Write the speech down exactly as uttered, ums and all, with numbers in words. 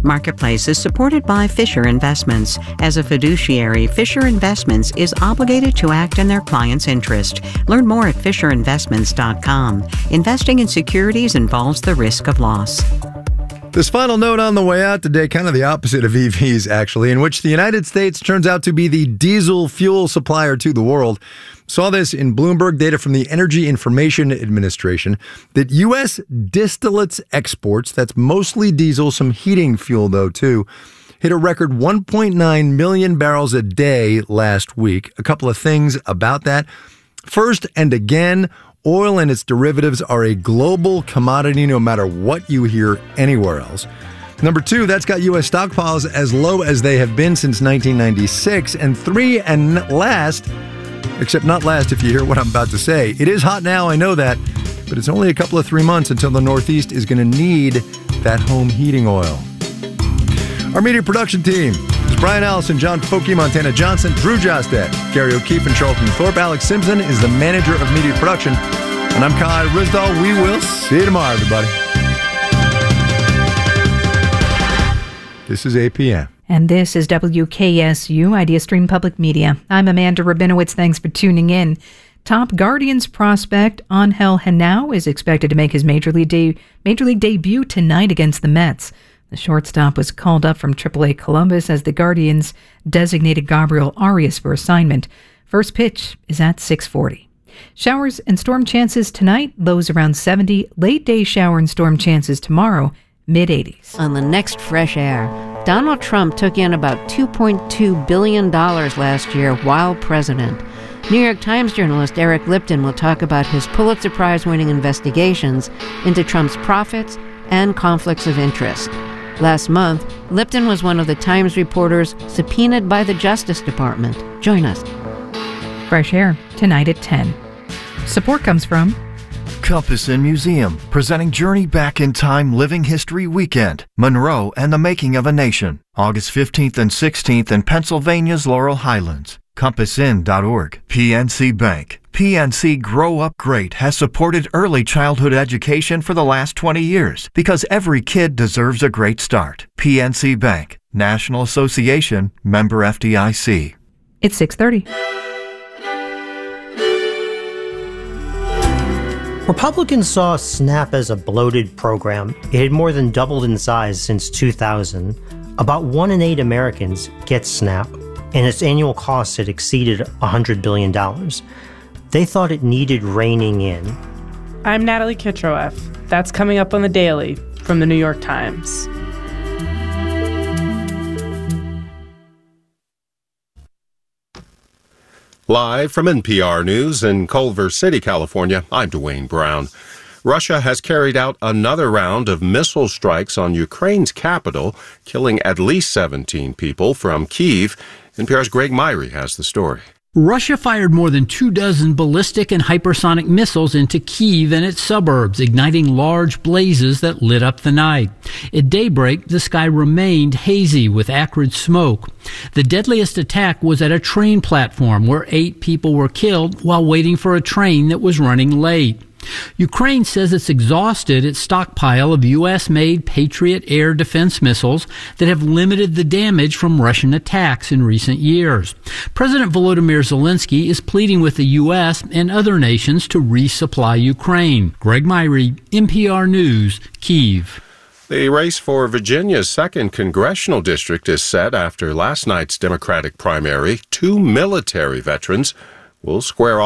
Marketplace is supported by Fisher Investments. As a fiduciary, Fisher Investments is obligated to act in their client's interest. Learn more at fisher investments dot com. Investing in securities involves the risk of loss. This final note on the way out today, kind of the opposite of E Vs, actually, in which the United States turns out to be the diesel fuel supplier to the world. Saw this in Bloomberg data from the Energy Information Administration that U S distillates exports, that's mostly diesel, some heating fuel though too, hit a record one point nine million barrels a day last week. A couple of things about that. First, and again, oil and its derivatives are a global commodity no matter what you hear anywhere else. Number two, that's got U S stockpiles as low as they have been since nineteen ninety-six. And three, and last, except not last if you hear what I'm about to say, it is hot now, I know that, but it's only a couple of three months until the Northeast is going to need that home heating oil. Our media production team is Brian Allison, John Foky, Montana Johnson, Drew Jostet, Gary O'Keefe, and Charlton Thorpe. Alex Simpson is the manager of media production. And I'm Kai Rizdal. We will see you tomorrow, everybody. This is A P M. And this is W K S U, Idea Stream Public Media. I'm Amanda Rabinowitz. Thanks for tuning in. Top Guardians prospect Angel Henao is expected to make his major league, de- major league debut tonight against the Mets. The shortstop was called up from triple A Columbus as the Guardians designated Gabriel Arias for assignment. First pitch is at six forty. Showers and storm chances tonight, lows around seventy. Late day shower and storm chances tomorrow, mid eighties. On the next Fresh Air, Donald Trump took in about two point two billion dollars last year while president. New York Times journalist Eric Lipton will talk about his Pulitzer Prize-winning investigations into Trump's profits and conflicts of interest. Last month, Lipton was one of the Times reporters subpoenaed by the Justice Department. Join us. Fresh Air, tonight at ten. Support comes from Compass Inn Museum, presenting Journey Back in Time Living History Weekend, Monroe and the Making of a Nation, August fifteenth and sixteenth in Pennsylvania's Laurel Highlands. compass inn dot org. P N C Bank. P N C Grow Up Great has supported early childhood education for the last twenty years because every kid deserves a great start. P N C Bank, National Association, member F D I C. It's six thirty. Republicans saw SNAP as a bloated program. It had more than doubled in size since two thousand. About one in eight Americans gets SNAP, and its annual costs had exceeded one hundred billion dollars. They thought it needed reining in. I'm Natalie Kitroeff. That's coming up on The Daily from the New York Times. Live from N P R News in Culver City, California, I'm Dwayne Brown. Russia has carried out another round of missile strikes on Ukraine's capital, killing at least seventeen people from Kyiv. N P R's Greg Myrie has the story. Russia fired more than two dozen ballistic and hypersonic missiles into Kyiv and its suburbs, igniting large blazes that lit up the night. At daybreak, the sky remained hazy with acrid smoke. The deadliest attack was at a train platform where eight people were killed while waiting for a train that was running late. Ukraine says it's exhausted its stockpile of U S-made Patriot air defense missiles that have limited the damage from Russian attacks in recent years. President Volodymyr Zelensky is pleading with the U S and other nations to resupply Ukraine. Greg Myrie, N P R News, Kyiv. The race for Virginia's second congressional district is set after last night's Democratic primary. Two military veterans will square off